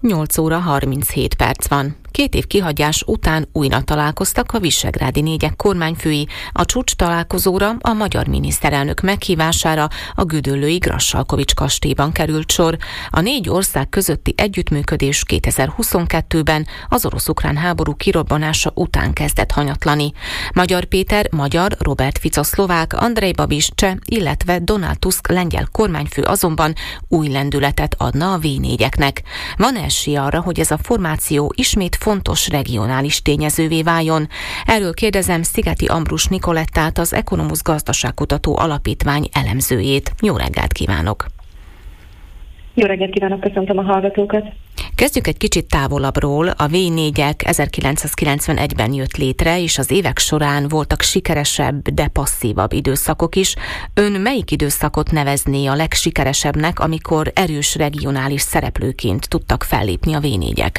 8 óra 37 perc van. 2 év kihagyás után újra találkoztak a visegrádi négyek kormányfői. A csúcs találkozóra a magyar miniszterelnök meghívására a gödöllői Grassalkovich kastélyban került sor. A 4 ország közötti együttműködés 2022-ben az orosz-ukrán háború kirobbanása után kezdett hanyatlani. Magyar Péter magyar, Robert Fico szlovák, Andrej Babis cseh, illetve Donald Tusk lengyel kormányfő azonban új lendületet adna a V4-eknek. Van esély arra, hogy ez a formáció ismét fontos regionális tényezővé váljon? Erről kérdezem Szigeti Ambrus Nikolettát, az Economus gazdaságkutató alapítvány elemzőjét. Jó reggelt kívánok! Jó reggelt kívánok, köszöntöm a hallgatókat! Kezdjük egy kicsit távolabbról. A V4-ek 1991-ben jött létre, és az évek során voltak sikeresebb, de passzívabb időszakok is. Ön melyik időszakot nevezné a legsikeresebbnek, amikor erős regionális szereplőként tudtak fellépni a V4-ek?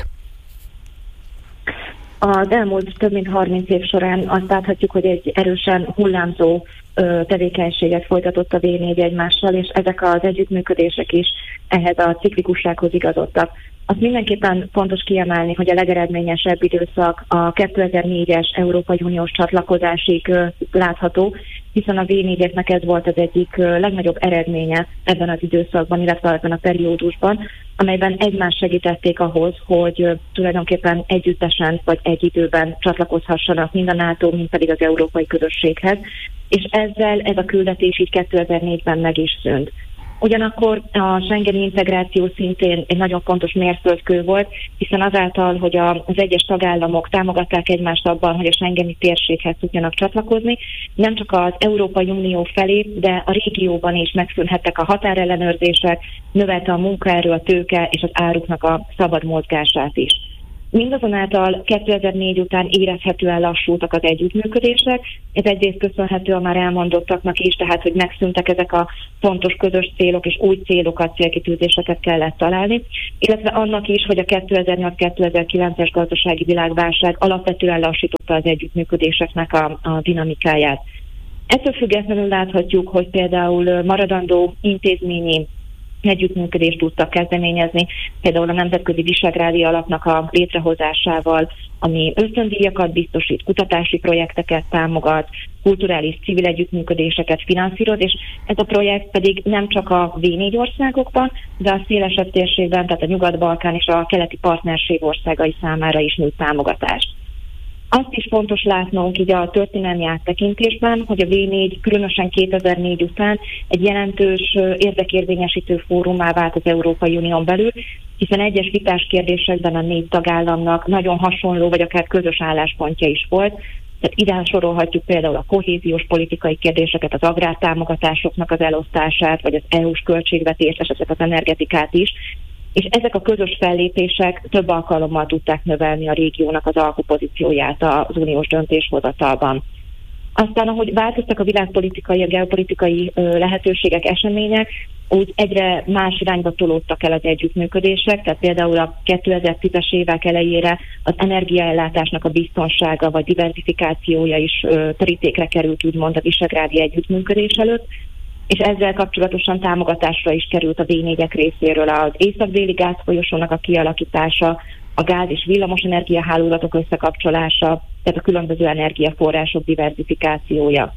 Az elmúlt több mint 30 év során azt láthatjuk, hogy egy erősen hullámzó tevékenységet folytatott a V4 egymással, és ezek az együttműködések is ehhez a ciklikussághoz igazodtak. Azt mindenképpen fontos kiemelni, hogy a legeredményesebb időszak a 2004-es Európai Uniós csatlakozásig látható, hiszen a V4-eknek ez volt az egyik legnagyobb eredménye ebben az időszakban, illetve ebben a periódusban, amelyben egymást segítették ahhoz, hogy tulajdonképpen együttesen vagy egy időben csatlakozhassanak mind a NATO, mind pedig az európai közösséghez, és ezzel ez a küldetés így 2004-ben meg is szűnt. Ugyanakkor a schengeni integráció szintén egy nagyon fontos mérföldkő volt, hiszen azáltal, hogy az egyes tagállamok támogatták egymást abban, hogy a schengeni térséghez tudjanak csatlakozni, nem csak az Európai Unió felé, de a régióban is megszűnhettek a határellenőrzések, növelte a munkaerő, a tőke és az áruknak a szabad mozgását is. Mindazonáltal 2004 után érezhetően lassultak az együttműködések, ez egyrészt köszönhető a már elmondottaknak is, tehát hogy megszűntek ezek a fontos közös célok, és új célokat, célkitűzéseket kellett találni, illetve annak is, hogy a 2008-2009-es gazdasági világválság alapvetően lassította az együttműködéseknek a dinamikáját. Ettől függetlenül láthatjuk, hogy például maradandó intézményi együttműködést tudtak kezdeményezni, például a Nemzetközi Visegrádi Alapnak a létrehozásával, ami ösztöndíjakat biztosít, kutatási projekteket támogat, kulturális civil együttműködéseket finanszíroz, és ez a projekt pedig nem csak a V4 országokban, de a szélesebb térségben, tehát a Nyugat-Balkán és a keleti partnerség országai számára is nyújt támogatást. Azt is fontos látnunk így a történelmi áttekintésben, hogy a V4 különösen 2004 után egy jelentős érdekérvényesítő fórumá vált az Európai Unión belül, hiszen egyes vitás kérdésekben a 4 tagállamnak nagyon hasonló vagy akár közös álláspontja is volt. Tehát ide sorolhatjuk például a kohéziós politikai kérdéseket, az agrártámogatásoknak az elosztását, vagy az EU-s költségvetést, esetleg az energetikát is. És ezek a közös fellépések több alkalommal tudták növelni a régiónak az alkupozícióját az uniós döntéshozatalban. Aztán, ahogy változtak a világpolitikai, a geopolitikai lehetőségek, események, úgy egyre más irányba tolódtak el az együttműködések, tehát például a 2010-es évek elejére az energiaellátásnak a biztonsága vagy diversifikációja is terítékre került, úgymond a visegrádi együttműködés előtt, és ezzel kapcsolatosan támogatásra is került a V4-ek részéről az észak-déli gázfolyosónak a kialakítása, a gáz- és villamosenergia hálózatok összekapcsolása, tehát a különböző energiaforrások diversifikációja.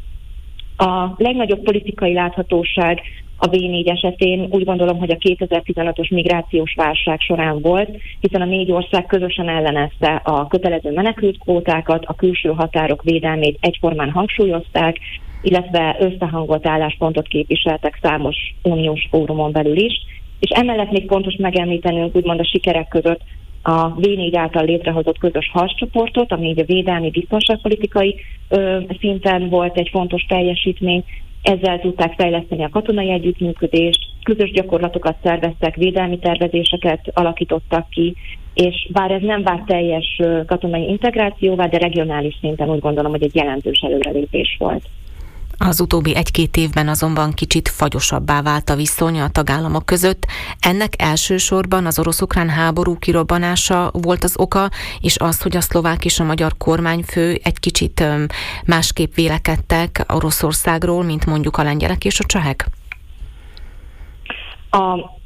A legnagyobb politikai láthatóság a V4 esetén úgy gondolom, hogy a 2015-ös migrációs válság során volt, hiszen a 4 ország közösen ellenezte a kötelező menekültkvótákat, a külső határok védelmét egyformán hangsúlyozták, illetve összehangolt álláspontot képviseltek számos uniós fórumon belül is. És emellett még fontos megemlítenünk úgymond a sikerek között a V4 által létrehozott közös harccsoportot, ami a védelmi biztonságpolitikai szinten volt egy fontos teljesítmény. Ezzel tudták fejleszteni a katonai együttműködést, közös gyakorlatokat szerveztek, védelmi tervezéseket alakítottak ki, és bár ez nem vált teljes katonai integrációvá, de regionális szinten úgy gondolom, hogy egy jelentős előrelépés volt. Az utóbbi 1-2 évben azonban kicsit fagyosabbá vált a viszony a tagállamok között. Ennek elsősorban az orosz-ukrán háború kirobbanása volt az oka, és az, hogy a szlovák és a magyar kormányfő egy kicsit másképp vélekedtek Oroszországról, mint mondjuk a lengyelek és a csehek?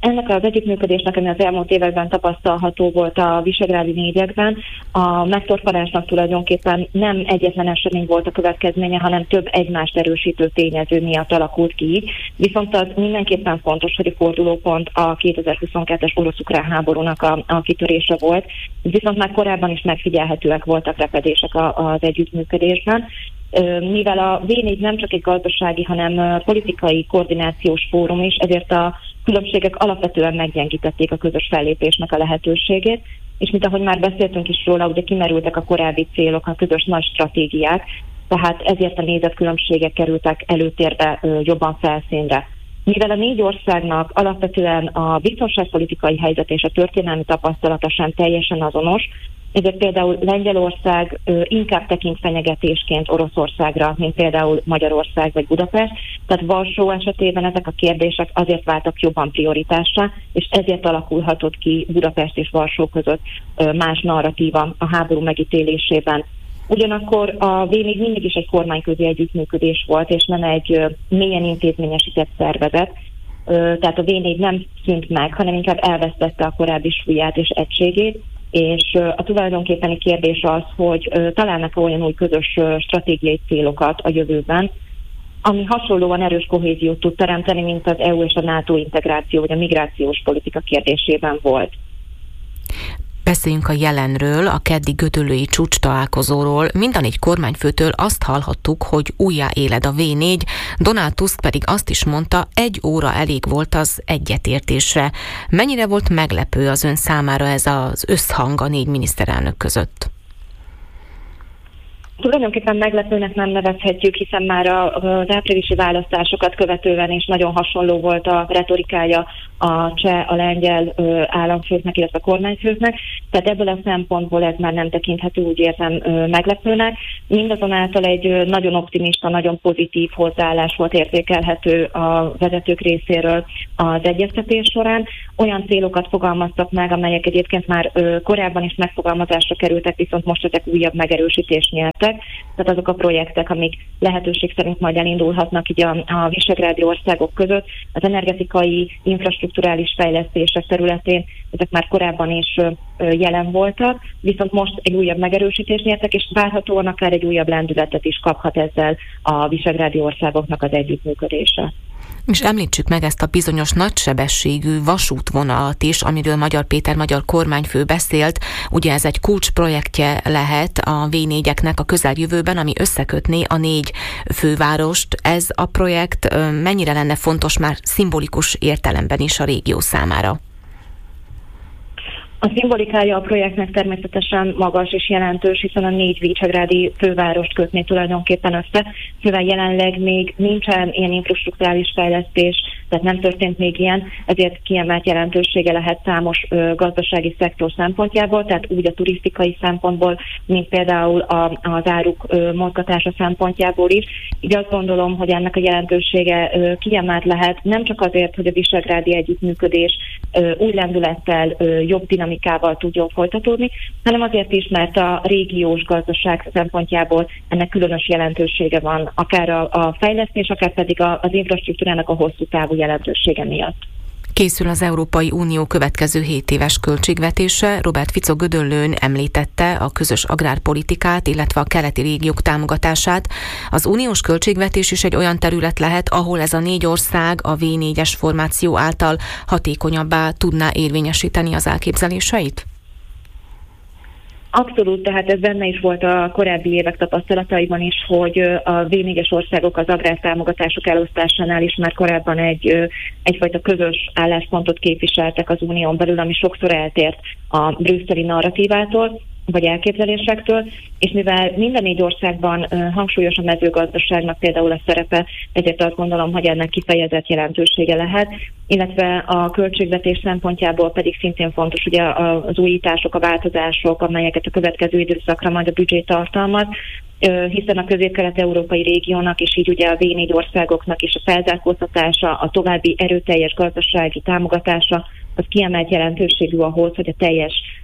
Ennek az együttműködésnek, ami az elmúlt években tapasztalható volt a visegrádi négyekben, a megtorpanásnak tulajdonképpen nem egyetlen esemény volt a következménye, hanem több egymást erősítő tényező miatt alakult ki így. Viszont az mindenképpen fontos, hogy a fordulópont a 2022-es orosz-ukrán háborúnak a kitörése volt, viszont már korábban is megfigyelhetőek voltak repedések az együttműködésben. Mivel a V4 nem csak egy gazdasági, hanem politikai koordinációs fórum is, ezért a különbségek alapvetően meggyengítették a közös fellépésnek a lehetőségét, és mint ahogy már beszéltünk is róla, ugye kimerültek a korábbi célok, a közös nagy stratégiák, tehát ezért a nézetkülönbségek kerültek előtérbe, jobban felszínre. Mivel a 4 országnak alapvetően a biztonságpolitikai helyzet és a történelmi tapasztalata sem teljesen azonos, ezért például Lengyelország inkább tekint fenyegetésként Oroszországra, mint például Magyarország vagy Budapest. Tehát Varsó esetében ezek a kérdések azért váltak jobban prioritássá, és ezért alakulhatott ki Budapest és Varsó között más narratíva a háború megítélésében. Ugyanakkor a V4 mindig is egy kormányközi együttműködés volt, és nem egy mélyen intézményesített szervezet. Tehát a V4 nem szűnt meg, hanem inkább elvesztette a korábbi súlyát és egységét, és a tulajdonképpeni kérdés az, hogy találnak olyan új közös stratégiai célokat a jövőben, ami hasonlóan erős kohéziót tud teremteni, mint az EU és a NATO integráció, vagy a migrációs politika kérdésében volt. Beszéljünk a jelenről, a keddi gödöllői csúcs találkozóról. Mind a 4 kormányfőtől azt hallhattuk, hogy újjáéled a V4, Donald Tusk pedig azt is mondta, 1 óra elég volt az egyetértésre. Mennyire volt meglepő az ön számára ez az összhang a 4 miniszterelnök között? Tulajdonképpen meglepőnek nem nevezhetjük, hiszen már az áprilisi választásokat követően is nagyon hasonló volt a retorikája a cseh, a lengyel államfőknek, illetve a kormányfőknek, tehát ebből a szempontból ez már nem tekinthető, úgy érzem, meglepőnek. Mindazonáltal egy nagyon optimista, nagyon pozitív hozzáállás volt érzékelhető a vezetők részéről az egyeztetés során. Olyan célokat fogalmaztak meg, amelyek egyébként már korábban is megfogalmazásra kerültek, viszont most ezek újabb megerősítést nyertek. Tehát azok a projektek, amik lehetőség szerint majd elindulhatnak így a visegrádi országok között, az energetikai, infrastrukturális fejlesztések területén, ezek már korábban is jelen voltak, viszont most egy újabb megerősítést nyertek, és várhatóan akár egy újabb lendületet is kaphat ezzel a visegrádi országoknak az együttműködése. És említsük meg ezt a bizonyos nagysebességű vasútvonalat is, amiről Magyar Péter magyar kormányfő beszélt. Ugye ez egy kulcsprojektje lehet a V4-eknek a közeljövőben, ami összekötné a 4 fővárost. Ez a projekt mennyire lenne fontos már szimbolikus értelemben is a régió számára? A szimbolikája a projektnek természetesen magas és jelentős, hiszen a 4 visegrádi fővárost kötné tulajdonképpen össze, mivel jelenleg még nincsen ilyen infrastrukturális fejlesztés, tehát nem történt még ilyen, ezért kiemelt jelentősége lehet számos gazdasági szektor szempontjából, tehát úgy a turisztikai szempontból, mint például az áruk mozgatása szempontjából is. Így azt gondolom, hogy ennek a jelentősége kiemelt lehet, nem csak azért, hogy a visegrádi együttműködés új lendülettel, jobb dinamikával tudjon folytatódni, hanem azért is, mert a régiós gazdaság szempontjából ennek különös jelentősége van, akár a fejlesztés, akár pedig az infrastruktúrának a hosszú távú jelentősége miatt. Készül az Európai Unió következő 7 éves költségvetése. Robert Fico Gödöllőn említette a közös agrárpolitikát, illetve a keleti régiók támogatását. Az uniós költségvetés is egy olyan terület lehet, ahol ez a 4 ország a V4-es formáció által hatékonyabbá tudná érvényesíteni az elképzeléseit? Abszolút, tehát ez benne is volt a korábbi évek tapasztalataiban is, hogy a V4-es országok az agrártámogatások elosztásánál is már korábban egyfajta közös álláspontot képviseltek az unión belül, ami sokszor eltért a brüsszeli narratívától, vagy elképzelésektől, és mivel minden 4 országban hangsúlyos a mezőgazdaságnak például a szerepe, ezért azt gondolom, hogy ennek kifejezett jelentősége lehet, illetve a költségvetés szempontjából pedig szintén fontos ugye az újítások, a változások, amelyeket a következő időszakra majd a büdzsé tartalmaz, hiszen a közép-kelet-európai régiónak és így ugye a V4 országoknak is a felzárkóztatása, a további erőteljes gazdasági támogatása, az kiemelt jelentőségű ahhoz, hogy a teljes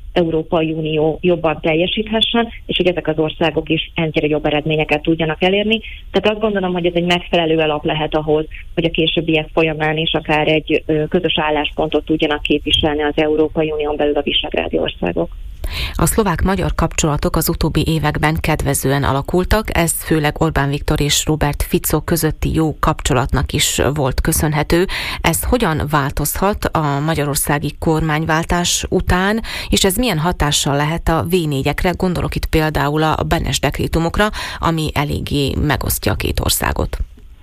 Európai Unió jobban teljesíthessen, és hogy ezek az országok is ennyire jobb eredményeket tudjanak elérni. Tehát azt gondolom, hogy ez egy megfelelő alap lehet ahhoz, hogy a későbbiek folyamán is akár egy közös álláspontot tudjanak képviselni az Európai Unión belül a visegrádi országok. A szlovák-magyar kapcsolatok az utóbbi években kedvezően alakultak, ez főleg Orbán Viktor és Robert Fico közötti jó kapcsolatnak is volt köszönhető. Ez hogyan változhat a magyarországi kormányváltás után, és ez milyen hatással lehet a V4-ekre, gondolok itt például a Benes dekrétumokra, ami eléggé megosztja a két országot?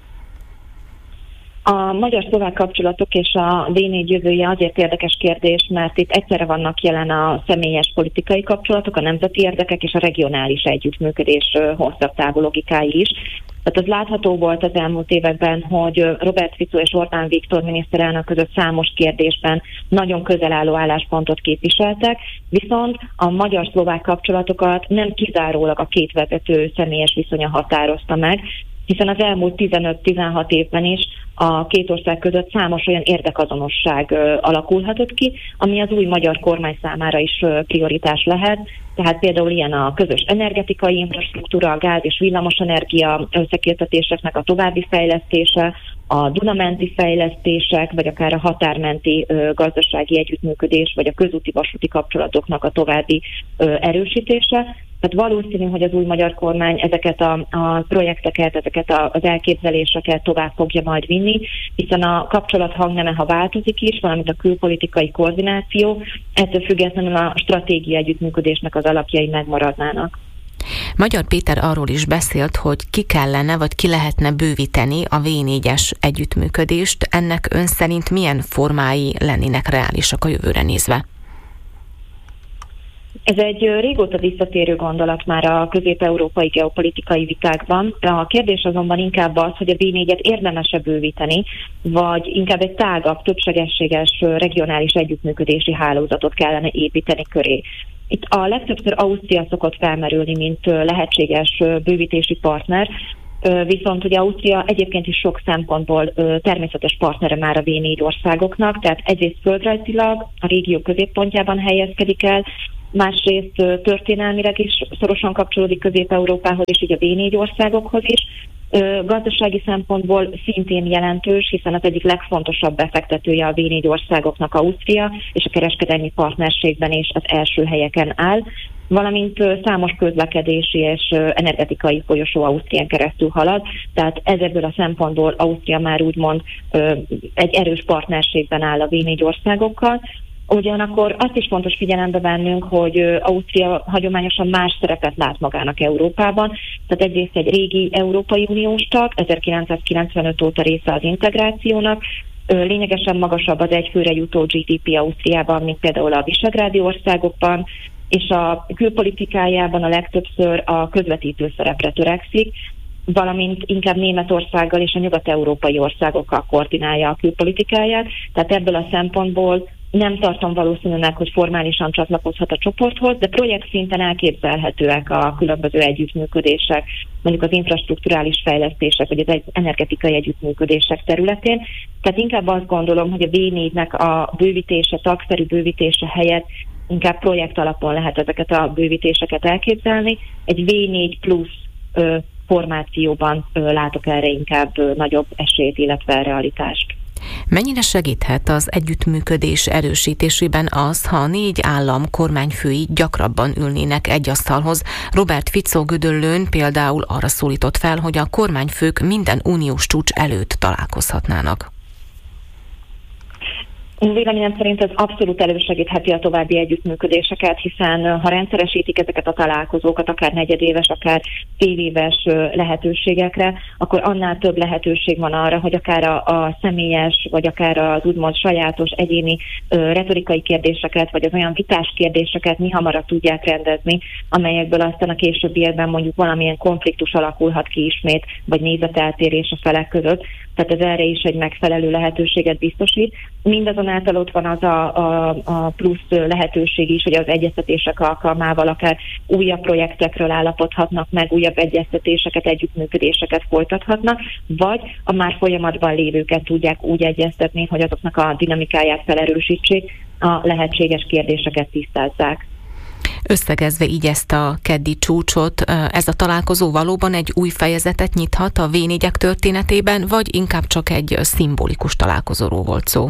A magyar-szlovák kapcsolatok és a V4 jövője azért érdekes kérdés, mert itt egyszerre vannak jelen a személyes politikai kapcsolatok, a nemzeti érdekek és a regionális együttműködés hosszabb távú logikái is. Tehát az látható volt az elmúlt években, hogy Robert Fico és Orbán Viktor miniszterelnök között számos kérdésben nagyon közel álló álláspontot képviseltek, viszont a magyar-szlovák kapcsolatokat nem kizárólag a két vezető személyes viszonya határozta meg, hiszen az elmúlt 15-16 évben is a két ország között számos olyan érdekazonosság alakulhatott ki, ami az új magyar kormány számára is prioritás lehet. Tehát például ilyen a közös energetikai infrastruktúra, a gáz és villamosenergia összeköttetéseknek a további fejlesztése, a Duna-menti fejlesztések, vagy akár a határmenti gazdasági együttműködés, vagy a közúti vasúti kapcsolatoknak a további erősítése. Tehát valószínű, hogy az új magyar kormány ezeket a projekteket, ezeket az elképzeléseket tovább fogja majd vinni, hiszen a kapcsolat hangneme, ha változik is, valamint a külpolitikai koordináció, ettől függetlenül a stratégiai együttműködésnek az alapjai megmaradnának. Magyar Péter arról is beszélt, hogy ki kellene, vagy ki lehetne bővíteni a V4-es együttműködést. Ennek ön szerint milyen formái lennének reálisak a jövőre nézve? Ez egy régóta visszatérő gondolat már a közép-európai geopolitikai vitákban. A kérdés azonban inkább az, hogy a V4-et érdemes-e bővíteni, vagy inkább egy tágabb, többsebességes regionális együttműködési hálózatot kellene építeni köré. Itt a legtöbbször Ausztria szokott felmerülni, mint lehetséges bővítési partner, viszont ugye Ausztria egyébként is sok szempontból természetes partnere már a V4 országoknak, tehát egyrészt földrajzilag a régió középpontjában helyezkedik el, másrészt történelmileg is szorosan kapcsolódik Közép-Európához és így a V4 országokhoz is. Gazdasági szempontból szintén jelentős, hiszen az egyik legfontosabb befektetője a V4 országoknak Ausztria, és a kereskedelmi partnerségben is az első helyeken áll, valamint számos közlekedési és energetikai folyosó Ausztrián keresztül halad, tehát ebből a szempontból Ausztria már úgymond egy erős partnerségben áll a V4 országokkal. Ugyanakkor azt is fontos figyelembe vennünk, hogy Ausztria hagyományosan más szerepet lát magának Európában. Tehát egyrészt egy régi Európai Uniós tag, 1995 óta része az integrációnak, lényegesen magasabb az egyfőre jutó GDP Ausztriában, mint például a visegrádi országokban, és a külpolitikájában a legtöbbször a közvetítő szerepre törekszik, valamint inkább Németországgal és a nyugat-európai országokkal koordinálja a külpolitikáját. Tehát ebből a szempontból nem tartom valószínűleg, hogy formálisan csatlakozhat a csoporthoz, de projekt szinten elképzelhetőek a különböző együttműködések, mondjuk az infrastrukturális fejlesztések, vagy az energetikai együttműködések területén. Tehát inkább azt gondolom, hogy a V4-nek a bővítése, tagszerű bővítése helyett inkább projekt alapon lehet ezeket a bővítéseket elképzelni. Egy V4 plusz formációban látok erre inkább nagyobb esélyt, illetve realitást. Mennyire segíthet az együttműködés erősítésében az, ha a 4 állam kormányfői gyakrabban ülnének egy asztalhoz? Robert Fico Gödöllőn például arra szólított fel, hogy a kormányfők minden uniós csúcs előtt találkozhatnának. Véleményem szerint ez abszolút elősegítheti a további együttműködéseket, hiszen ha rendszeresítik ezeket a találkozókat, akár negyedéves, akár féléves lehetőségekre, akkor annál több lehetőség van arra, hogy akár a személyes, vagy akár az úgymond sajátos egyéni retorikai kérdéseket, vagy az olyan vitás kérdéseket mi hamarabb tudják rendezni, amelyekből aztán a későbbiekben mondjuk valamilyen konfliktus alakulhat ki ismét, vagy nézeteltérés a felek között. Tehát ez erre is egy megfelelő lehetőséget biztosít. Mindazonáltal ott van az a plusz lehetőség is, hogy az egyeztetések alkalmával akár újabb projektekről állapodhatnak meg, újabb egyeztetéseket, együttműködéseket folytathatnak, vagy a már folyamatban lévőket tudják úgy egyeztetni, hogy azoknak a dinamikáját felerősítsék, a lehetséges kérdéseket tisztázzák. Összegezve így ezt a keddi csúcsot, ez a találkozó valóban egy új fejezetet nyithat a V4-ek történetében, vagy inkább csak egy szimbolikus találkozóról volt szó?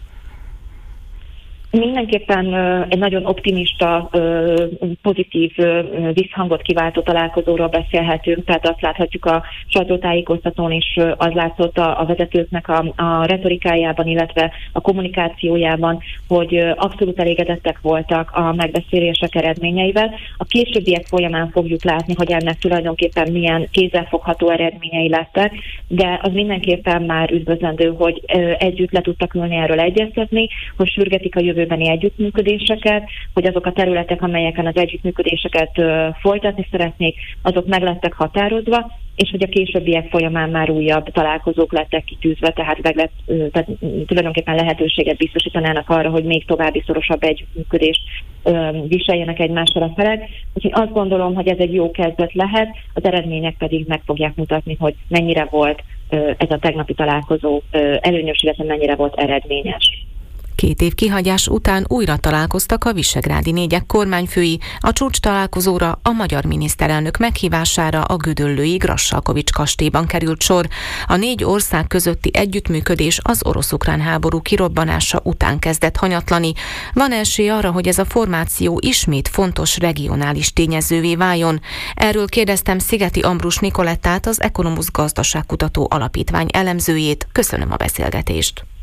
Mindenképpen egy nagyon optimista, pozitív visszhangot kiváltó találkozóról beszélhetünk, tehát azt láthatjuk a sajtótájékoztatón is, az látszott a vezetőknek a retorikájában, illetve a kommunikációjában, hogy abszolút elégedettek voltak a megbeszélések eredményeivel. A későbbiek folyamán fogjuk látni, hogy ennek tulajdonképpen milyen kézzelfogható eredményei lettek, de az mindenképpen már üdvözlendő, hogy együtt le tudtak ülni erről egyeztetni, hogy sürgetik a jövőbeni együttműködéseket, hogy azok a területek, amelyeken az együttműködéseket folytatni szeretnék, azok meg lettek határozva, és hogy a későbbiek folyamán már újabb találkozók lettek kitűzve, tehát tulajdonképpen lehetőséget biztosítanának arra, hogy még további szorosabb együttműködést viseljenek egymással a felek. Úgyhogy azt gondolom, hogy ez egy jó kezdet lehet, az eredmények pedig meg fogják mutatni, hogy mennyire volt ez a tegnapi találkozó előnyös, illetve mennyire volt eredményes. 2 év kihagyás után újra találkoztak a visegrádi 4-ek kormányfői. A csúcs találkozóra a magyar miniszterelnök meghívására a gödöllői Grassalkovich kastélyban került sor. A 4 ország közötti együttműködés az orosz-ukrán háború kirobbanása után kezdett hanyatlani. Van esély arra, hogy ez a formáció ismét fontos regionális tényezővé váljon. Erről kérdeztem Szigeti Ambrus Nikolettát, az Economus Gazdaságkutató Alapítvány elemzőjét. Köszönöm a beszélgetést.